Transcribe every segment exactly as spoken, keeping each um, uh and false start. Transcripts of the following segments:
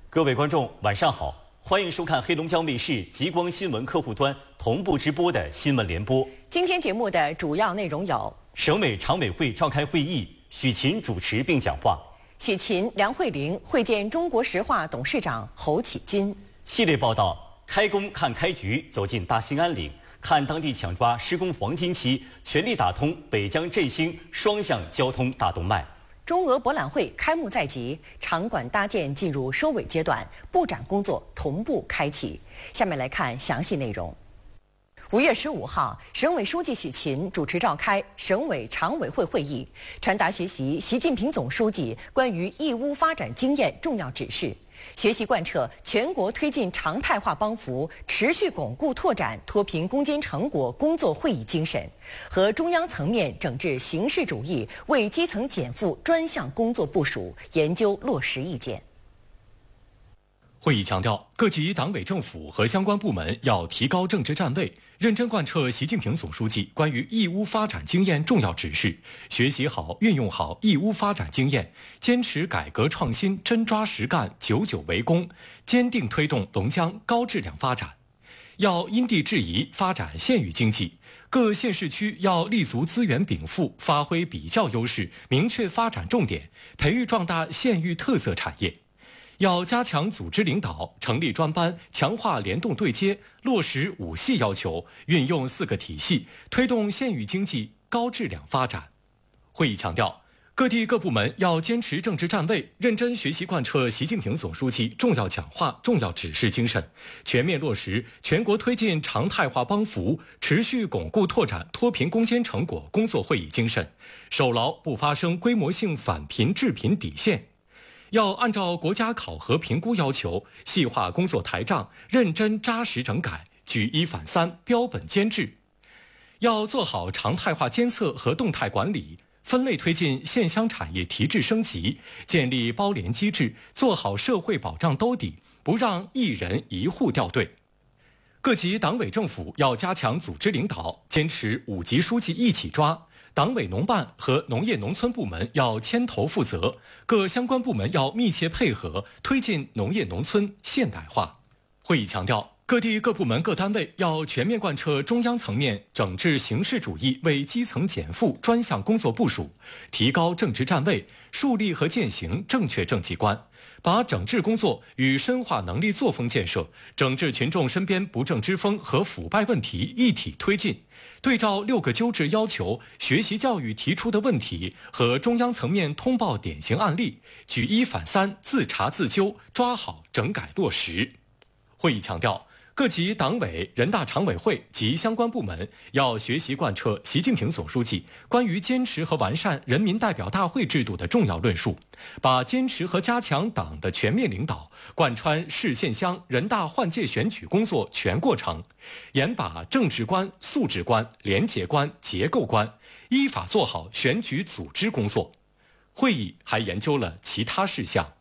各位观众，晚上好，欢迎收看黑龙江卫视极光新闻客户端同步直播的新闻联播。 今天节目的主要内容有： 省委常委会召开会议，许勤主持并讲话； 许勤、梁慧玲会见中国石化董事长侯启军。 系列报道：开工看开局，走进大兴安岭，看当地抢抓施工黄金期，全力打通北江振兴双向交通大动脉。 中俄博览会开幕在即，场馆搭建进入收尾阶段，布展工作同步开启。下面来看详细内容。五月十五号，省委书记许勤主持召开省委常委会会议，传达学习习近平总书记关于义乌发展经验重要指示，学习贯彻全国推进常态化帮扶、持续巩固拓展脱贫攻坚成果工作会议精神，和中央层面整治形式主义为基层减负专项工作部署研究落实意见。 会议强调，各级党委政府和相关部门要提高政治站位，认真贯彻习近平总书记关于义乌发展经验重要指示，学习好、运用好义乌发展经验，坚持改革创新、真抓实干、久久为功，坚定推动龙江高质量发展。要因地制宜发展县域经济，各县市区要立足资源禀赋，发挥比较优势，明确发展重点，培育壮大县域特色产业。要加强组织领导，成立专班，强化联动对接，落实五系要求，运用四个体系，推动县域经济高质量发展。会议强调，各地各部门要坚持政治站位，认真学习贯彻习近平总书记重要讲话、重要指示精神，全面落实全国推进常态化帮扶、持续巩固拓展脱贫攻坚成果工作会议精神，守牢不发生规模性返贫致贫底线。要按照国家考核评估要求，细化工作台账，认真扎实整改，举一反三，标本兼治。要做好常态化监测和动态管理，分类推进县乡产业提质升级，建立包联机制，做好社会保障兜底，不让一人一户掉队。各级党委政府要加强组织领导，坚持五级书记一起抓。党委农办和农业农村部门要牵头负责，各相关部门要密切配合，推进农业农村现代化。会议强调，各地各部门各单位要全面贯彻中央层面整治形式主义为基层减负专项工作部署，提高政治站位，树立和践行正确政绩观，把整治工作与深化能力作风建设、整治群众身边不正之风和腐败问题一体推进，对照六个纠治要求、学习教育提出的问题和中央层面通报典型案例，举一反三，自查自纠，抓好整改落实。会议强调，各级党委、人大常委会及相关部门要学习贯彻习近平总书记关于坚持和完善人民代表大会制度的重要论述，把坚持和加强党的全面领导贯穿市县乡人大换届选举工作全过程，严把政治观、素质观、廉洁观、结构观，依法做好选举组织工作。会议还研究了其他事项。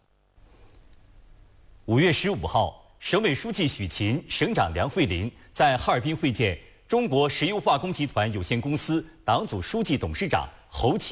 五月十五号，省委书记许勤、省长梁慧玲在哈尔滨会见中国石油化工集团有限公司党组书记、董事长侯启